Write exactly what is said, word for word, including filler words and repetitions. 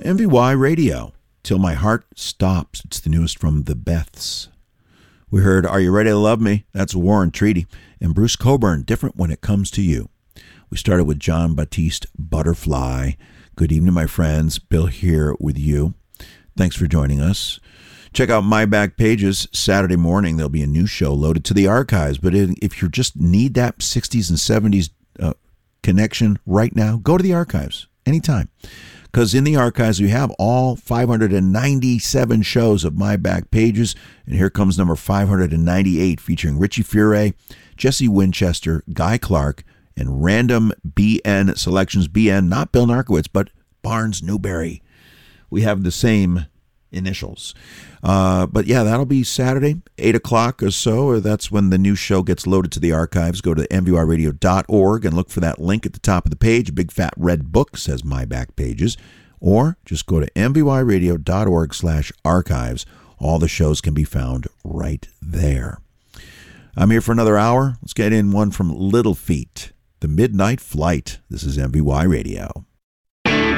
M V Y Radio, Till My Heart Stops. It's the newest from the Beths. We heard Are You Ready to Love Me? That's War and Treaty. And Bruce Cockburn, Different When It Comes to You. We started with John Batiste, Butterfly. Good evening, my friends. Bill here with you. Thanks for joining us. Check out My Back Pages. Saturday morning, there'll be a new show loaded to the archives. But if you just need that sixties and seventies uh, connection right now, go to the archives anytime. Because in the archives, we have all five hundred ninety-seven shows of My Back Pages. And here comes number five hundred ninety-eight, featuring Richie Furay, Jesse Winchester, Guy Clark, and random B N selections. B N, not Bill Narkowitz, but Barnes Newberry. We have the same initials. Uh, but yeah, that'll be Saturday, eight o'clock or so, or that's when the new show gets loaded to the archives. Go to M V Y radio dot org and look for that link at the top of the page. A big fat red book says My Back Pages. Or just go to M V Y radio dot org slash archives. All the shows can be found right there. I'm here for another hour. Let's get in one from Little Feat, The Midnight Flight. This is M V Y Radio.